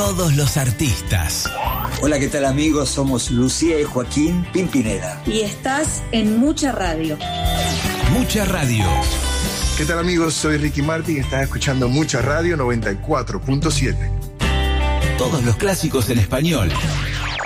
todos los artistas. Hola, ¿qué tal amigos? Somos Lucía y Joaquín Pimpinela. Y estás en Mucha Radio. Mucha Radio. ¿Qué tal amigos? Soy Ricky Martin y estás escuchando Mucha Radio 94.7. Todos los clásicos en español.